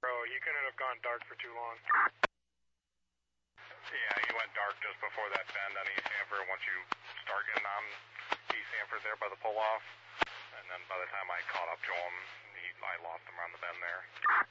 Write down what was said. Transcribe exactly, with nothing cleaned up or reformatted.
Bro, you couldn't have gone dark for too long. Yeah, he went dark just before that bend on East Sanford once you start getting on East Sanford there by the pull-off. And then by the time I caught up to him, he, I lost him around the bend there.